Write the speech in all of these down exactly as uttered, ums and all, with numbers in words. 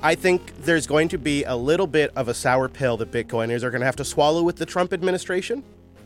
I think there's going to be a little bit of a sour pill that Bitcoiners are going to have to swallow with the Trump administration.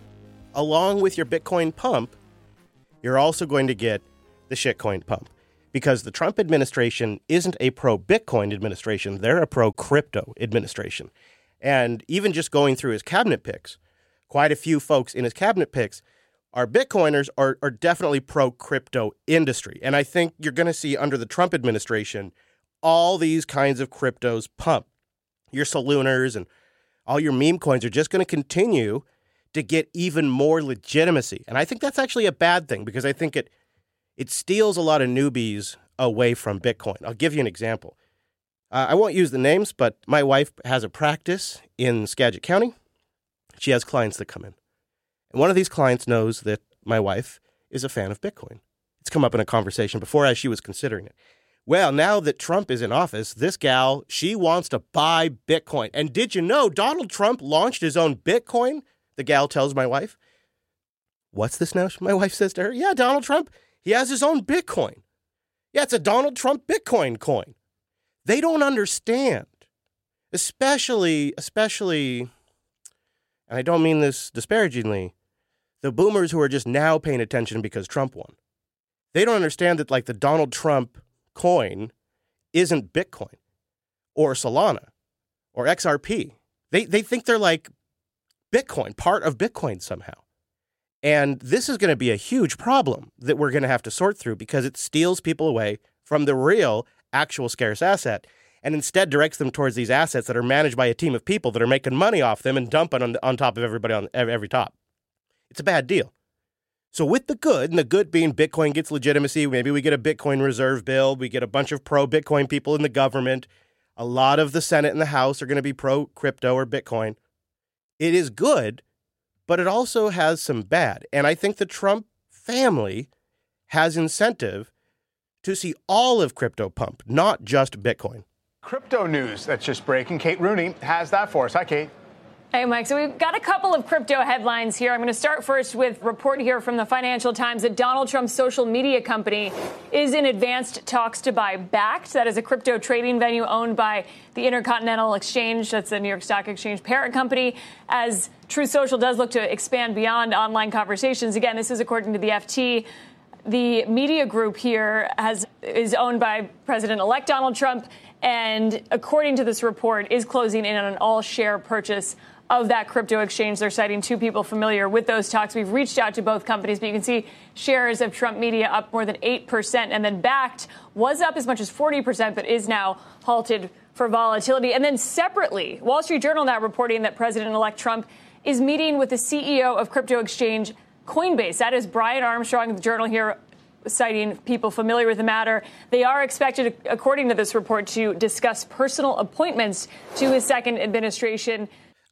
Along with your Bitcoin pump, you're also going to get the shitcoin pump, because the Trump administration isn't a pro-Bitcoin administration. They're a pro-crypto administration. And even just going through his cabinet picks, quite a few folks in his cabinet picks are Bitcoiners, are, are definitely pro-crypto industry. And I think you're going to see under the Trump administration all these kinds of cryptos pump. Your Salooners and all your meme coins are just going to continue to get even more legitimacy. And I think that's actually a bad thing, because I think it it steals a lot of newbies away from Bitcoin. I'll give you an example. Uh, I won't use the names, but my wife has a practice in Skagit County. She has clients that come in. And one of these clients knows that my wife is a fan of Bitcoin. It's come up in a conversation before as she was considering it. Well, now that Trump is in office, this gal, she wants to buy Bitcoin. And did you know Donald Trump launched his own Bitcoin? The gal tells my wife. What's this now? My wife says to her, yeah, Donald Trump, he has his own Bitcoin. Yeah, it's a Donald Trump Bitcoin coin. They don't understand, especially, especially, and I don't mean this disparagingly, the boomers who are just now paying attention because Trump won. They don't understand that, like, the Donald Trump coin isn't Bitcoin or Solana or X R P. They they think they're like Bitcoin, part of Bitcoin somehow. And this is going to be a huge problem that we're going to have to sort through, because it steals people away from the real, actual scarce asset and instead directs them towards these assets that are managed by a team of people that are making money off them and dumping on, on top of everybody on every top. It's a bad deal. So with the good, and the good being Bitcoin gets legitimacy, maybe we get a Bitcoin reserve bill, we get a bunch of pro-Bitcoin people in the government, a lot of the Senate and the House are going to be pro-crypto or Bitcoin. It is good, but it also has some bad. And I think the Trump family has incentive to see all of crypto pump, not just Bitcoin. Crypto news that's just breaking. Kate Rooney has that for us. Hi, Kate. Hey, Mike. So we've got a couple of crypto headlines here. I'm going to start first with a report here from the Financial Times that Donald Trump's social media company is in advanced talks to buy Bakkt. That is a crypto trading venue owned by the Intercontinental Exchange. That's the New York Stock Exchange parent company. As Truth Social does look to expand beyond online conversations. Again, this is according to the F T. The media group here has is owned by President-elect Donald Trump, and according to this report, is closing in on an all-share purchase of that crypto exchange. They're citing two people familiar with those talks. We've reached out to both companies, but you can see shares of Trump Media up more than eight percent. And then Bakkt was up as much as forty percent, but is now halted for volatility. And then separately, Wall Street Journal now reporting that President-elect Trump is meeting with the C E O of crypto exchange Coinbase. That is Brian Armstrong, the Journal here, citing people familiar with the matter. They are expected, according to this report, to discuss personal appointments to his second administration.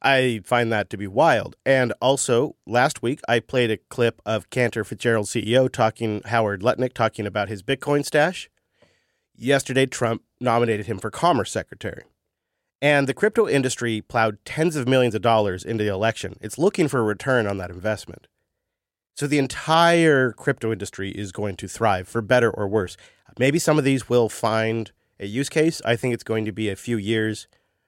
I find that to be wild. And also, last week, I played a clip of Cantor Fitzgerald's C E O talking, Howard Lutnick, talking about his Bitcoin stash. Yesterday, Trump nominated him for Commerce Secretary. And the crypto industry plowed tens of millions of dollars into the election. It's looking for a return on that investment. So the entire crypto industry is going to thrive, for better or worse. Maybe some of these will find a use case. I think it's going to be a few years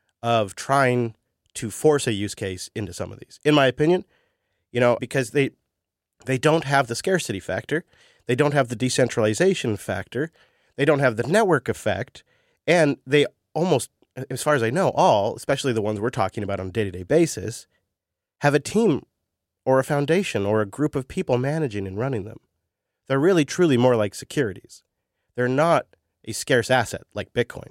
of trying to force a use case into some of these, in my opinion, you know, because they they don't have the scarcity factor. They don't have the decentralization factor. They don't have the network effect. And they almost, as far as I know, all, especially the ones we're talking about on a day-to-day basis, have a team or a foundation or a group of people managing and running them. They're really, truly more like securities. They're not a scarce asset like Bitcoin.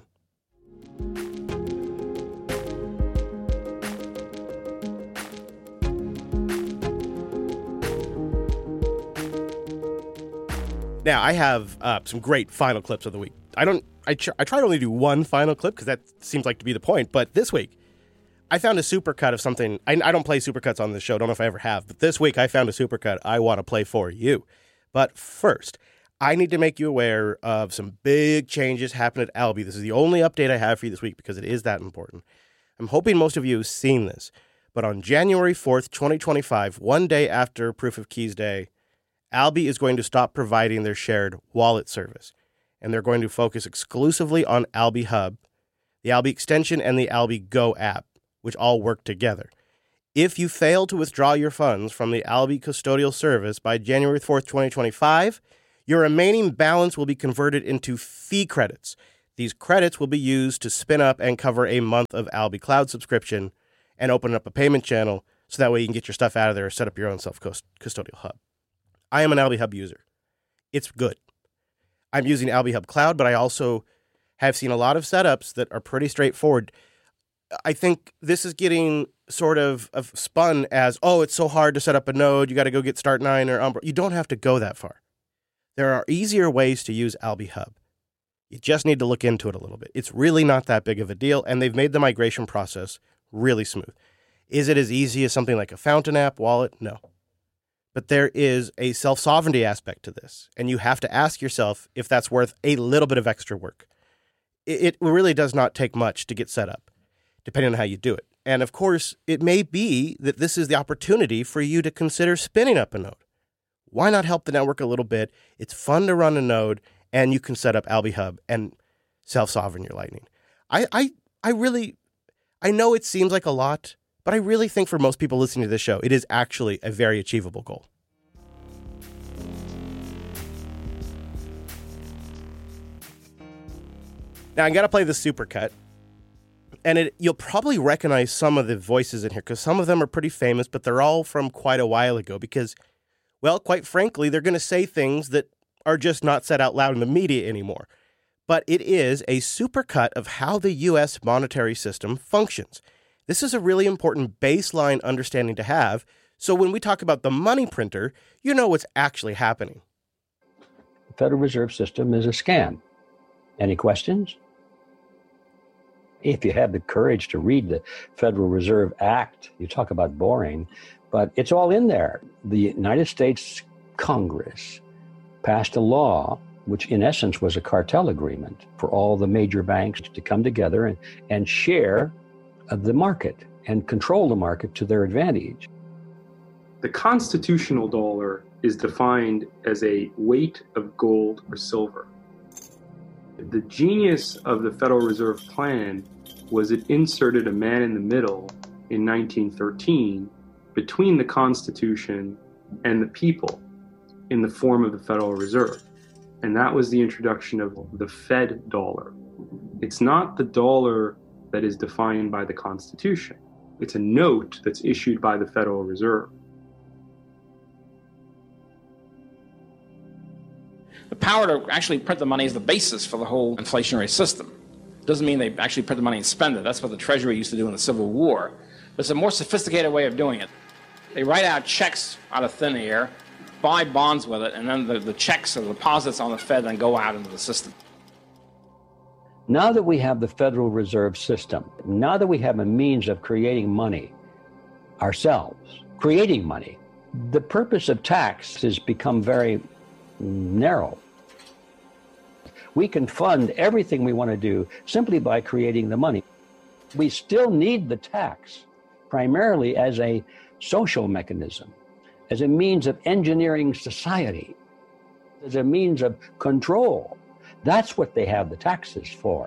Now, I have uh, some great final clips of the week. I don't. I, tr- I try to only do one final clip because that seems like to be the point. But this week, I found a supercut of something. I, I don't play supercuts on this show. Don't know if I ever have. But this week, I found a supercut I want to play for you. But first, I need to make you aware of some big changes happening at Alby. This is the only update I have for you this week because it is that important. I'm hoping most of you have seen this. But on January fourth, twenty twenty-five, one day after Proof of Keys Day, Alby is going to stop providing their shared wallet service, and they're going to focus exclusively on Alby Hub. the Alby extension, and the Alby Go app, which all work together. If you fail to withdraw your funds from the Alby custodial service by January fourth, twenty twenty-five, your remaining balance will be converted into fee credits. These credits will be used to spin up and cover a month of Alby Cloud subscription and open up a payment channel so that way you can get your stuff out of there or set up your own self-custodial hub. I am an Alby Hub user. It's good. I'm using Alby Hub Cloud, but I also have seen a lot of setups that are pretty straightforward. I think this is getting sort of, of spun as, oh, it's so hard to set up a node. You got to go get Start nine or Umbra. You don't have to go that far. There are easier ways to use Alby Hub. You just need to look into it a little bit. It's really not that big of a deal, and they've made the migration process really smooth. Is it as easy as something like a Fountain app wallet? No. But there is a self-sovereignty aspect to this, and you have to ask yourself if that's worth a little bit of extra work. It really does not take much to get set up, depending on how you do it. And of course, it may be that this is the opportunity for you to consider spinning up a node. Why not help the network a little bit? It's fun to run a node, and you can set up Alby Hub and self-sovereign your Lightning. I, I, I really, I know it seems like a lot, but I really think for most people listening to this show, it is actually a very achievable goal. Now, I got to play the supercut, and it, you'll probably recognize some of the voices in here because some of them are pretty famous, but they're all from quite a while ago because, well, quite frankly, they're going to say things that are just not said out loud in the media anymore. But it is a supercut of how the U S monetary system functions. This is a really important baseline understanding to have, so when we talk about the money printer, you know what's actually happening. The Federal Reserve System is a scam. Any questions? If you have the courage to read the Federal Reserve Act, you talk about boring, but it's all in there. The United States Congress passed a law, which in essence was a cartel agreement for all the major banks to come together and, and share the market and control the market to their advantage. The constitutional dollar is defined as a weight of gold or silver. The genius of the Federal Reserve Plan was it inserted a man in the middle in nineteen thirteen between the Constitution and the people in the form of the Federal Reserve. And that was the introduction of the Fed dollar. It's not the dollar that is defined by the Constitution. It's a note that's issued by the Federal Reserve. The power to actually print the money is the basis for the whole inflationary system. Doesn't mean they actually print the money and spend it. That's what the Treasury used to do in the Civil War. But it's a more sophisticated way of doing it. They write out checks out of thin air, buy bonds with it, and then the, the checks or the deposits on the Fed then go out into the system. Now that we have the Federal Reserve System, now that we have a means of creating money ourselves, creating money, the purpose of tax has become very narrow. We can fund everything we want to do simply by creating the money. We still need the tax primarily as a social mechanism, as a means of engineering society, as a means of control. That's what they have the taxes for.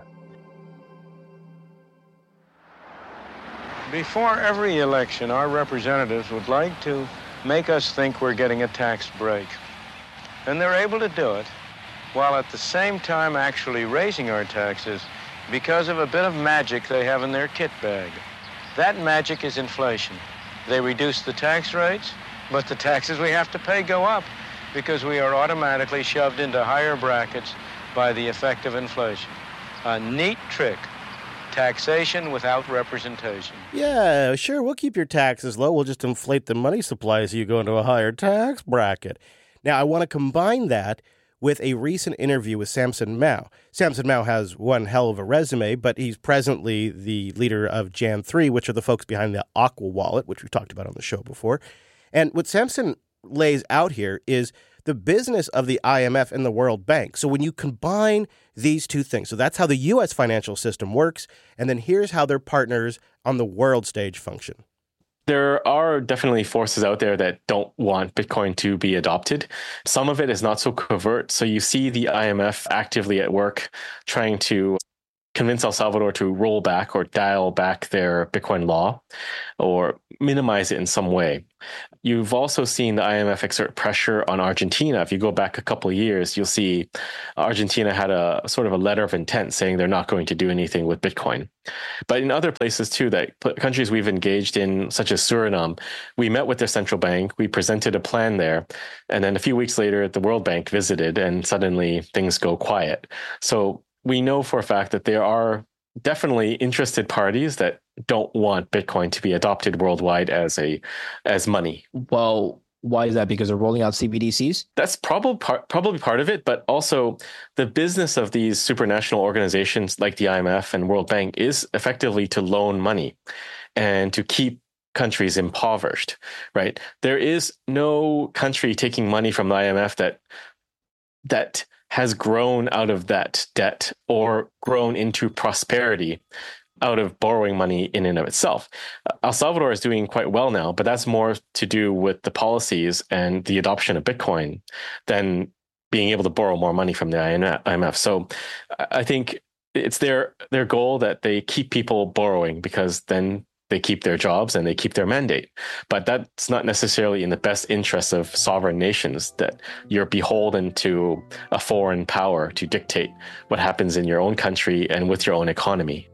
Before every election, our representatives would like to make us think we're getting a tax break. And they're able to do it while at the same time actually raising our taxes because of a bit of magic they have in their kit bag. That magic is inflation. They reduce the tax rates, but the taxes we have to pay go up because we are automatically shoved into higher brackets by the effect of inflation. A neat trick. Taxation without representation. Yeah, sure, we'll keep your taxes low. We'll just inflate the money supply so you go into a higher tax bracket. Now, I want to combine that with a recent interview with Samson Mow. Samson Mow has one hell of a resume, but he's presently the leader of Jan three, which are the folks behind the Aqua Wallet, which we've talked about on the show before. And what Samson lays out here is the business of the I M F and the World Bank. So when you combine these two things, so that's how the U S financial system works, and then here's how their partners on the world stage function. There are definitely forces out there that don't want Bitcoin to be adopted. Some of it is not so covert. So you see the I M F actively at work trying to convince El Salvador to roll back or dial back their Bitcoin law or minimize it in some way. You've also seen the I M F exert pressure on Argentina. If you go back a couple of years, you'll see Argentina had a sort of a letter of intent saying they're not going to do anything with Bitcoin. But in other places too, that countries we've engaged in, such as Suriname, we met with their central bank, we presented a plan there, and then a few weeks later, the World Bank visited, and suddenly things go quiet. So we know for a fact that there are definitely interested parties that don't want Bitcoin to be adopted worldwide as a as money. Well, why is that? Because they're rolling out C B D Cs? That's probably part, probably part of it, but also the business of these supranational organizations like the I M F and World Bank is effectively to loan money and to keep countries impoverished, right? There is no country taking money from the I M F that that has grown out of that debt or grown into prosperity out of borrowing money in and of itself. El Salvador is doing quite well now, but that's more to do with the policies and the adoption of Bitcoin than being able to borrow more money from the I M F. So I think it's their their goal that they keep people borrowing because then they keep their jobs and they keep their mandate. But that's not necessarily in the best interests of sovereign nations, that you're beholden to a foreign power to dictate what happens in your own country and with your own economy.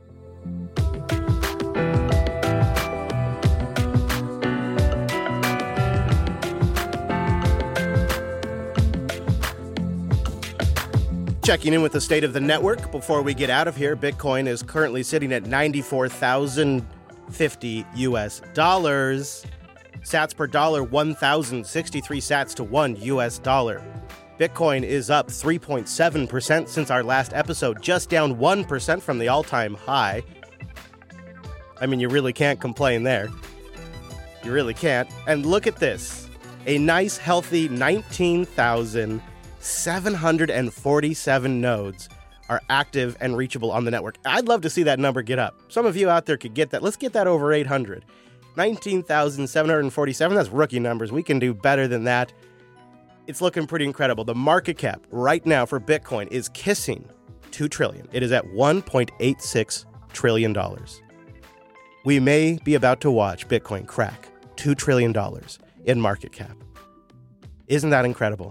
Checking in with the state of the network before we get out of here. Bitcoin is currently sitting at ninety-four thousand fifty U S dollars. Sats per dollar, one thousand sixty-three sats to one U S dollar. Bitcoin is up three point seven percent since our last episode, just down one percent from the all-time high. I mean, you really can't complain there. You really can't. And look at this. A nice, healthy nineteen thousand seven hundred forty-seven nodes are active and reachable on the network. I'd love to see that number get up. Some of you out there could get that. Let's get that over eight hundred. nineteen thousand seven hundred forty-seven, that's rookie numbers. We can do better than that. It's looking pretty incredible. The market cap right now for Bitcoin is kissing two trillion dollars. It is at one point eight six trillion dollars. We may be about to watch Bitcoin crack two trillion dollars in market cap. Isn't that incredible?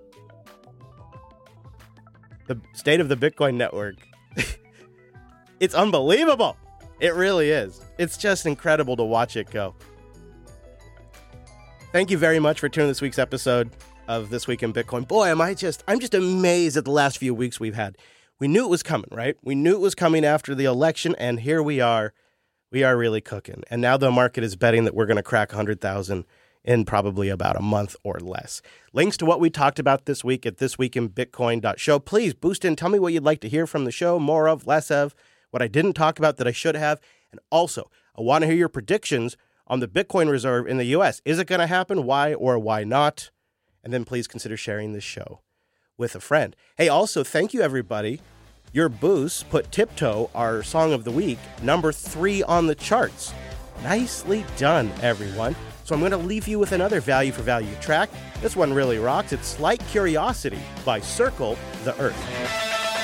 The state of the Bitcoin network. It's unbelievable. It really is. It's just incredible to watch it go. Thank you very much for tuning this week's episode of This Week in Bitcoin. Boy, am I just, I'm just amazed at the last few weeks we've had. We knew it was coming, right? We knew it was coming after the election, and here we are. We are really cooking. And now the market is betting that we're going to crack one hundred thousand in probably about a month or less. Links to what we talked about this week at this week in bitcoin dot show. Please boost in. Tell me what you'd like to hear from the show, more of, less of, what I didn't talk about that I should have. And also, I want to hear your predictions on the Bitcoin reserve in the U S. Is it going to happen? Why or why not? And then please consider sharing this show with a friend. Hey, also, thank you, everybody. Your boost put Tiptoe, our song of the week, number three on the charts. Nicely done, everyone. So I'm going to leave you with another value for value track. This one really rocks. It's Slight Curiosity by Circle the Earth.